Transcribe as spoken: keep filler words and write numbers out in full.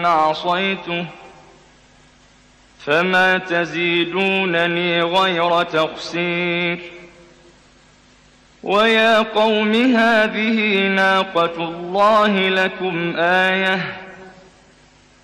عصيته فما تزيدونني غير تقصير. ويا قوم هذه ناقة الله لكم آية